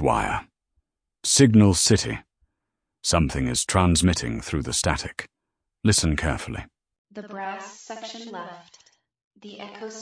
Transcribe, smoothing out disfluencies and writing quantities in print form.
wire. Signal City. Something is transmitting through the static. Listen carefully. The brass section left. The echo